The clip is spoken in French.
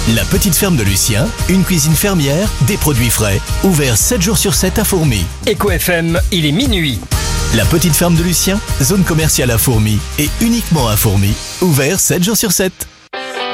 La petite ferme de Lucien, une cuisine fermière, des produits frais, ouvert 7 jours sur 7 à Fourmi. Eco FM, il est minuit. La petite ferme de Lucien, zone commerciale à Fourmi et uniquement à Fourmi, ouvert 7 jours sur 7.